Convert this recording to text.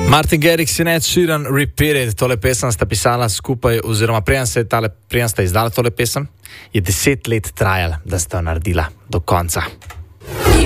Martin Garrix in Ed Sheeran, Repeat It, tole pesem sta pisala skupaj, oziroma preden sta izdala tole pesem, je 10 let trajalo, da sta jo naredila do konca.